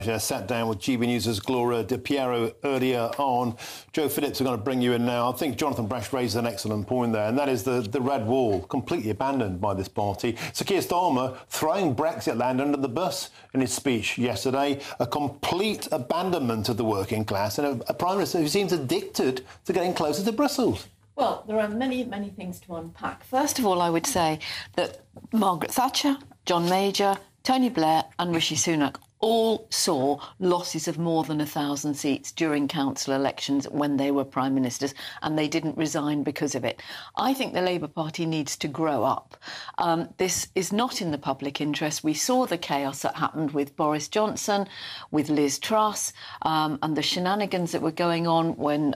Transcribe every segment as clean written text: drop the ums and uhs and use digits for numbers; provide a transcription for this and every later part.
Sat down with GB News' Gloria Di Piero earlier on. Joe Phillips are going to bring you in now. I think Jonathan Brash raises an excellent point there, and that is the Red Wall, completely abandoned by this party. Sir Keir Starmer throwing Brexit land under the bus in his speech yesterday, a complete abandonment of the working class, and a Prime Minister who seems addicted to getting closer to Brussels. Well, there are many, many things to unpack. First of all, I would say that Margaret Thatcher, John Major, Tony Blair and Rishi Sunak all saw losses of more than 1,000 seats during council elections when they were Prime Ministers, and they didn't resign because of it. I think the Labour Party needs to grow up. This is not in the public interest. We saw the chaos that happened with Boris Johnson, with Liz Truss, and the shenanigans that were going on when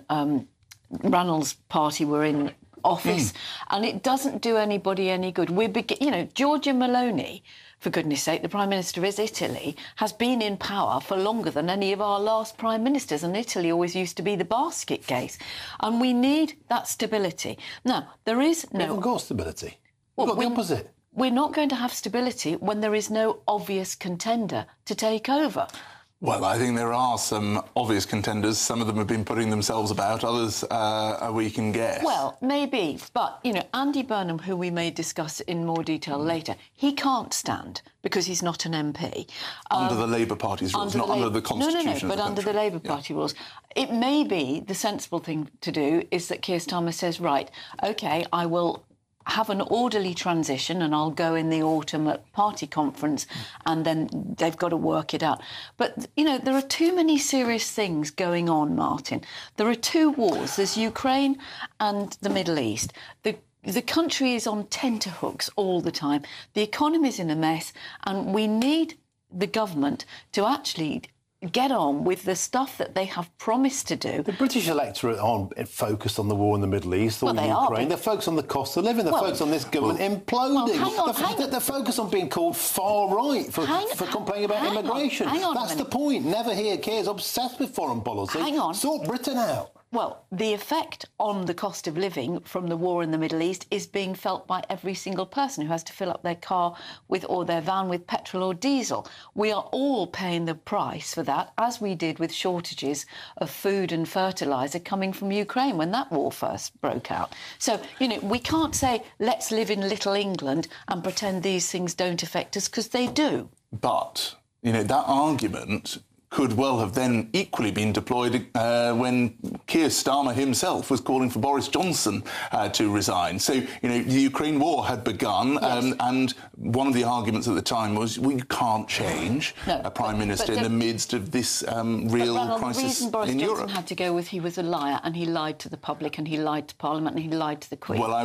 Ranel's party were in office, and it doesn't do anybody any good. Giorgia Meloni, for goodness sake, the Prime Minister of Italy, has been in power for longer than any of our last Prime Ministers, and Italy always used to be the basket case. And we need that stability. Now, there is no... We haven't got stability. We've got the opposite. We're not going to have stability when there is no obvious contender to take over. Well, I think there are some obvious contenders. Some of them have been putting themselves about. Others we can guess. Well, maybe. But, Andy Burnham, who we may discuss in more detail later, he can't stand because he's not an MP. Under the Labour Party's rules, not under the Constitution. No, but under the Labour Party rules. It may be the sensible thing to do is that Keir Starmer says, right, OK, I will have an orderly transition and I'll go in the autumn at party conference and then they've got to work it out. But, there are too many serious things going on, Martin. There are two wars. There's Ukraine and the Middle East. The country is on tenterhooks all the time. The economy's in a mess and we need the government to actually get on with the stuff that they have promised to do. The British electorate aren't focused on the war in the Middle East or Ukraine. They're focused on the cost of living. They're focused on this government imploding. They're focused on being called far right for complaining about immigration. That's the point. Never hear Keir's obsessed with foreign policy. Sort Britain out. Well, the effect on the cost of living from the war in the Middle East is being felt by every single person who has to fill up their car or their van with petrol or diesel. We are all paying the price for that, as we did with shortages of food and fertiliser coming from Ukraine when that war first broke out. So, we can't say, let's live in Little England and pretend these things don't affect us, because they do. But, that argument could well have then equally been deployed when Keir Starmer himself was calling for Boris Johnson to resign. So, the Ukraine war had begun, and one of the arguments at the time was, we can't change a Prime Minister in the midst of this real crisis in Europe. The reason Boris Johnson had to go was he was a liar, and he lied to the public, and he lied to Parliament, and he lied to the Queen. Well,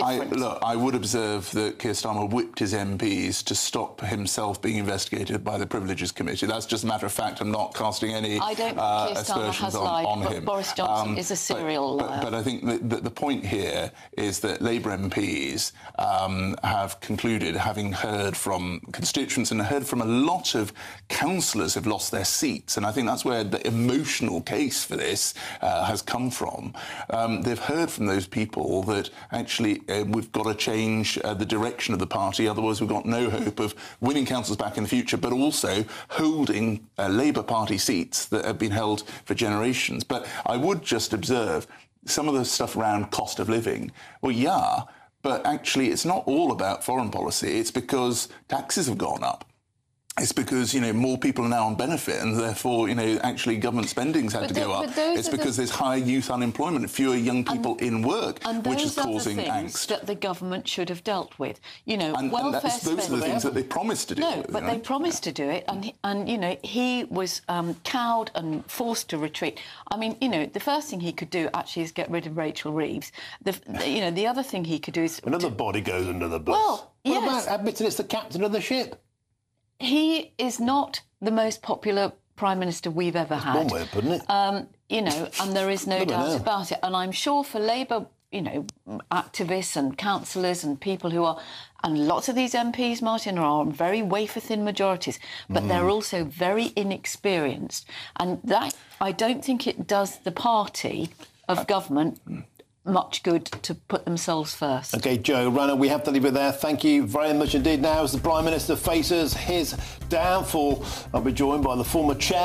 I would observe that Keir Starmer whipped his MPs to stop himself being investigated by the Privileges Committee. That's just a matter of fact. I'm not casting any aspersions on him. Boris Johnson is a serial liar. But I think that the point here is that Labour MPs have concluded, having heard from constituents and heard from a lot of councillors who've lost their seats, and I think that's where the emotional case for this has come from. They've heard from those people that actually we've got to change the direction of the party, otherwise we've got no hope of winning councils back in the future, but also holding Labour Party seats that have been held for generations. But I would just observe some of the stuff around cost of living. Well, but actually it's not all about foreign policy. It's because taxes have gone up. It's because, more people are now on benefit and therefore, actually government spending's had to go up. It's because there's higher youth unemployment, fewer young people in work, which is causing angst. That the government should have dealt with. Welfare spending. Those are the things that they promised to do. No, but they promised to do it, and he was cowed and forced to retreat. I mean, the first thing he could do actually is get rid of Rachel Reeves. The other thing he could do is... Another body goes under the bus. Well, what about admitting it's the captain of the ship? He is not the most popular Prime Minister we've ever had. One way of putting it. And there is no doubt about it. And I'm sure for Labour, activists and councillors and people who are... And lots of these MPs, Martin, are on very wafer-thin majorities, but they're also very inexperienced. And that, I don't think it does the party of government much good to put themselves first. OK, Jo Rana, we have to leave it there. Thank you very much indeed. Now, as the Prime Minister faces his downfall, I'll be joined by the former chair